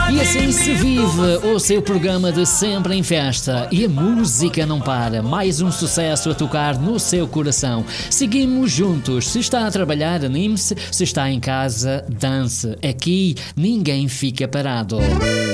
E assim se vive o seu programa de Sempre em Festa. E a música não para. Mais um sucesso a tocar no seu coração. Seguimos juntos. Se está a trabalhar, anime-se. Se está em casa, dance. Aqui ninguém fica parado.